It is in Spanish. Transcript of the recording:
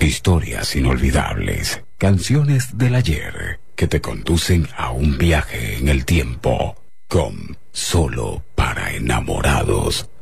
Historias inolvidables, canciones del ayer que te conducen a un viaje en el tiempo con Solo para Enamorados.